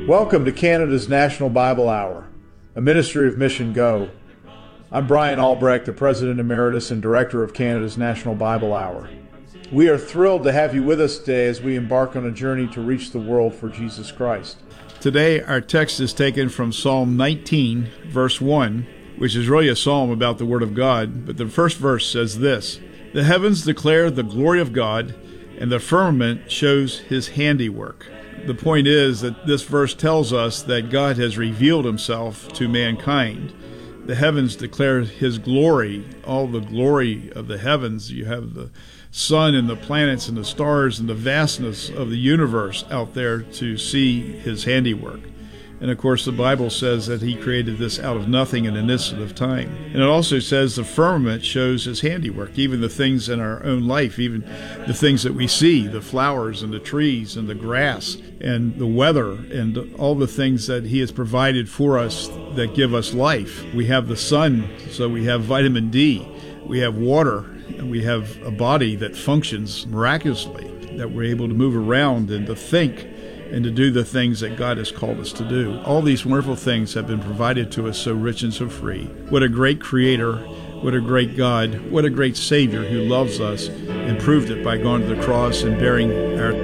Welcome to Canada's National Bible Hour, a ministry of Mission Go. I'm Brian Albrecht, the President Emeritus and Director of Canada's National Bible Hour. We are thrilled to have you with us today as we embark on a journey to reach the world for Jesus Christ. Today, our text is taken from Psalm 19, verse 1, which is really a psalm about the Word of God, but the first verse says this: "The heavens declare the glory of God, and the firmament shows his handiwork." The point is that this verse tells us that God has revealed himself to mankind. The heavens declare his glory, all the glory of the heavens. You have the sun and the planets and the stars and the vastness of the universe out there to see his handiwork. And of course, the Bible says that he created this out of nothing in an instant of time. And it also says the firmament shows his handiwork, even the things in our own life, even the things that we see, the flowers and the trees and the grass and the weather and all the things that he has provided for us that give us life. We have the sun, so we have vitamin D. We have water, and we have a body that functions miraculously, that we're able to move around and to think and to do the things that God has called us to do. All these wonderful things have been provided to us so rich and so free. What a great Creator, what a great God, what a great Savior who loves us and proved it by going to the cross and bearing our